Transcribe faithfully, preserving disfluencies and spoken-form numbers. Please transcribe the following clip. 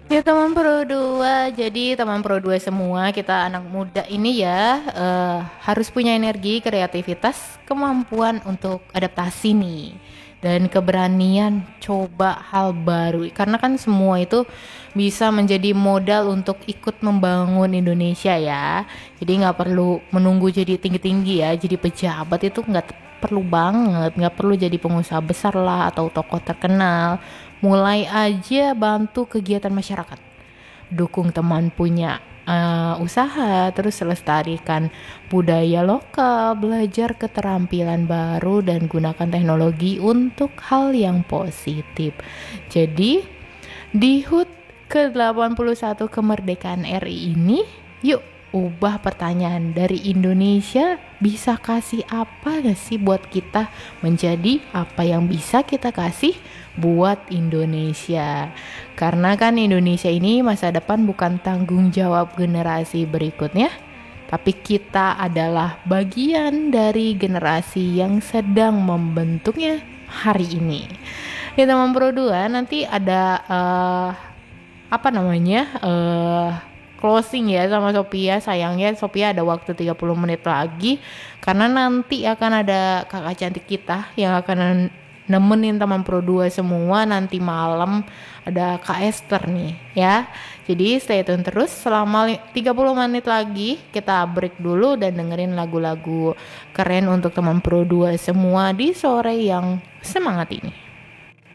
Ya teman Pro dua, jadi teman Pro dua semua kita anak muda ini ya eh, harus punya energi, kreativitas, kemampuan untuk adaptasi nih dan keberanian coba hal baru karena kan semua itu bisa menjadi modal untuk ikut membangun Indonesia ya. Jadi nggak perlu menunggu jadi tinggi-tinggi ya, jadi pejabat itu nggak perlu banget, nggak perlu jadi pengusaha besar lah atau tokoh terkenal. Mulai aja bantu kegiatan masyarakat, dukung teman punya uh, usaha, terus lestarikan budaya lokal, belajar keterampilan baru dan gunakan teknologi untuk hal yang positif. Jadi di HUT ke delapan puluh satu kemerdekaan R I ini, yuk ubah pertanyaan dari Indonesia bisa kasih apa gak sih buat kita, menjadi apa yang bisa kita kasih buat Indonesia. Karena kan Indonesia ini masa depan bukan tanggung jawab generasi berikutnya, tapi kita adalah bagian dari generasi yang sedang membentuknya hari ini. Di teman Pro dua nanti ada uh, apa namanya uh, closing ya sama Sophia. Sayangnya Sophia ada waktu tiga puluh menit lagi karena nanti akan ada kakak cantik kita yang akan nemenin teman Pro dua semua nanti malam, ada Kak Esther nih ya. Jadi stay tune terus selama tiga puluh menit lagi, kita break dulu dan dengerin lagu-lagu keren untuk teman Pro dua semua di sore yang semangat ini.